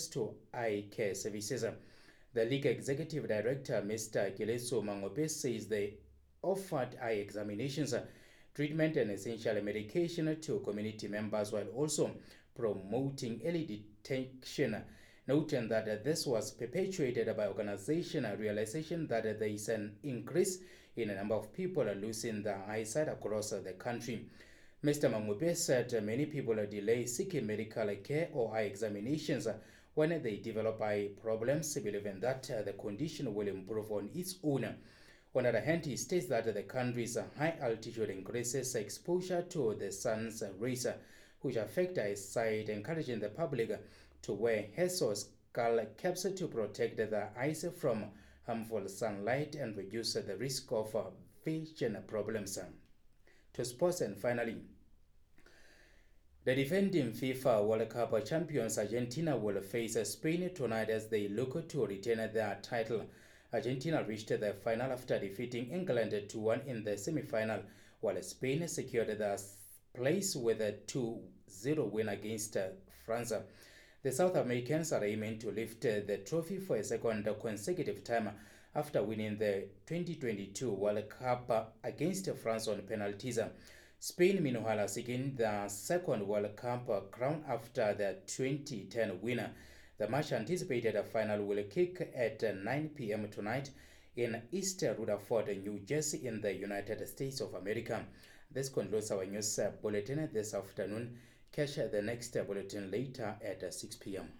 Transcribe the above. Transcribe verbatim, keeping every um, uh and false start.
to eye care services. The league executive director, Mister Gileso Mangope, says they offered eye examinations, treatment and essential medication to community members while also promoting early detection, noting that this was perpetuated by organizational realization that there is an increase in the number of people losing their eyesight across the country. Mister Mangope said many people delay seeking medical care or eye examinations when they develop eye problems, believing that the condition will improve on its own. On the other hand, he states that the country's high altitude increases exposure to the sun's rays, which affect eyesight, encouraging the public to wear hats or skull caps to protect their eyes from harmful sunlight and reduce the risk of vision problems. To sports, and finally, the defending FIFA World Cup champions Argentina will face Spain tonight as they look to retain their title. Argentina reached the final after defeating England two one in the semi-final, while Spain secured their place with a two zero win against France. The South Americans are aiming to lift the trophy for a second consecutive time after winning the twenty twenty-two World Cup against France on penalties. Spain, meanwhile, are seeking their second World Cup crown after the twenty ten winner. The match anticipated final will kick at nine p m tonight in East Rutherford, New Jersey in the United States of America. This concludes our news bulletin this afternoon. Catch the next bulletin later at six p m